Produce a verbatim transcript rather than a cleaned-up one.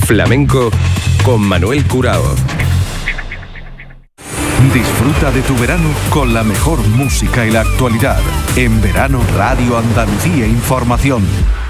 Flamenco con Manuel Curao. Disfruta de tu verano con la mejor música y la actualidad. En Verano Radio Andalucía Información.